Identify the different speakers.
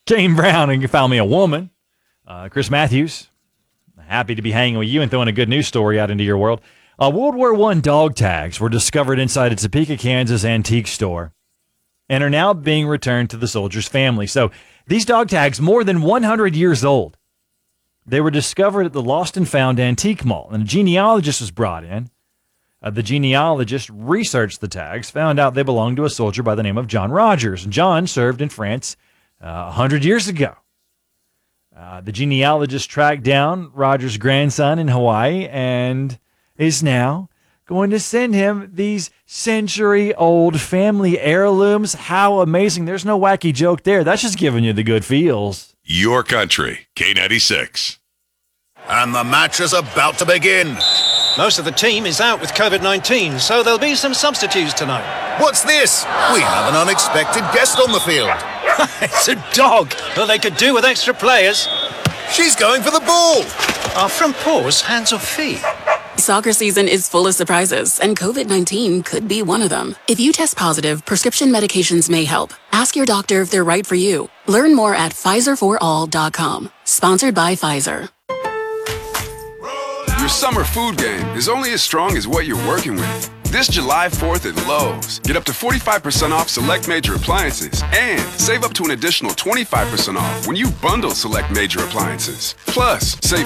Speaker 1: Kane Brown, and you found me a woman. Chris Matthews, happy to be hanging with you and throwing a good news story out into your world. World War I dog tags were discovered inside a Topeka, Kansas antique store and are now being returned to the soldier's family. So these dog tags, more than 100 years old, they were discovered at the Lost and Found Antique Mall, and a genealogist was brought in. The genealogist researched the tags, found out they belonged to a soldier by the name of John Rogers. John served in France 100 years ago. The genealogist tracked down Rogers' grandson in Hawaii and is now going to send him these century-old family heirlooms. How amazing. There's no wacky joke there. That's just giving you the good feels.
Speaker 2: Your country, K96.
Speaker 3: And the match is about to begin.
Speaker 4: Most of the team is out with COVID-19, so there'll be some substitutes tonight.
Speaker 3: What's this? We have an unexpected guest on the field.
Speaker 4: It's a dog, but they could do with extra players.
Speaker 3: She's going for the ball.
Speaker 4: Are front paws hands or feet?
Speaker 5: Soccer season is full of surprises, and COVID-19 could be one of them. If you test positive, prescription medications may help. Ask your doctor if they're right for you. Learn more at PfizerForAll.com. Sponsored by Pfizer.
Speaker 6: Your summer food game is only as strong as what you're working with. This July 4th at Lowe's, get up to 45% off select major appliances and save up to an additional 25% off when you bundle select major appliances. Plus, save